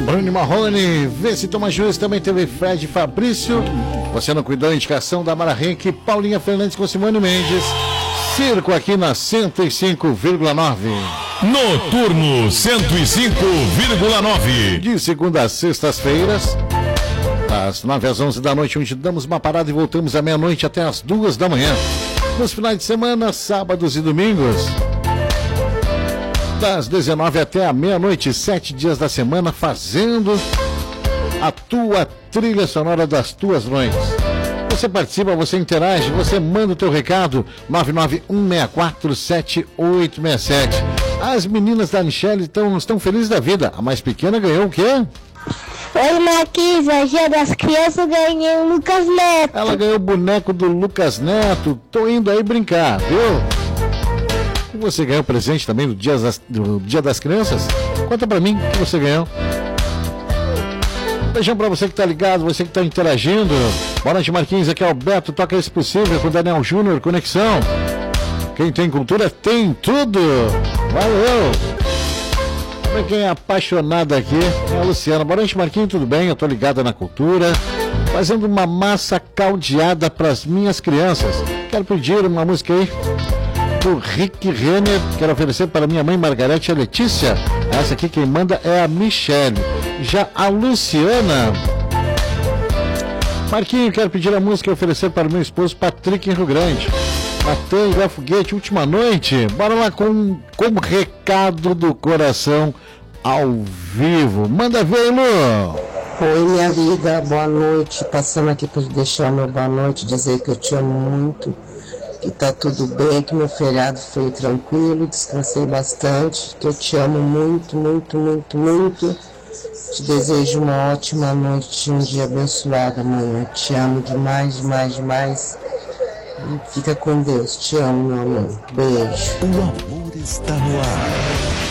Bruno Marrone, vê se toma juízo. Também teve Fred Fabrício. Você não cuidou, indicação da Mara Henke, Paulinha Fernandes com Simone Mendes. Circo aqui na 105,9. Noturno 105,9. De segunda a sextas-feiras, das 9 às 11 da noite, onde damos uma parada e voltamos à meia-noite até às 2 da manhã. Nos finais de semana, sábados e domingos, das 19 até a meia-noite, 7 dias da semana, fazendo a tua trilha sonora das tuas noites. Você participa, você interage, você manda o teu recado, 991647867. As meninas da Michelle estão felizes da vida. A mais pequena ganhou o quê? Oi, Marquinhos, a Dia das Crianças, ganhei o Lucas Neto. Ela ganhou o boneco do Lucas Neto. Tô indo aí brincar, viu? E você ganhou presente também do Dia das Crianças? Conta pra mim o que você ganhou. Beijão pra você que tá ligado, você que tá interagindo. Boa noite, Marquinhos, aqui é o Beto, toca esse possível com o Daniel Júnior, Conexão. Quem tem cultura tem tudo. Valeu! Pra quem é apaixonado aqui, é a Luciana. Boa noite, Marquinhos, tudo bem? Eu tô ligada na cultura, fazendo uma massa caldeada pras minhas crianças. Quero pedir uma música aí do Rick Renner, quero oferecer para minha mãe Margarete e a Letícia. Essa aqui quem manda é a Michelle. Já a Luciana: Marquinhos, quero pedir a música e oferecer para o meu esposo Patrick em Rio Grande. Matei igual foguete, última noite. Bora lá com recado do coração ao vivo. Manda ver, Lu. Oi, minha vida, boa noite. Passando aqui para deixar meu boa noite, dizer que eu te amo muito, que tá tudo bem, que meu feriado foi tranquilo, descansei bastante, que eu te amo muito, muito, muito, muito. Te desejo uma ótima noite, um dia abençoado amanhã. Te amo demais, demais, demais. E fica com Deus. Te amo, meu amor. Beijo. O amor está no ar.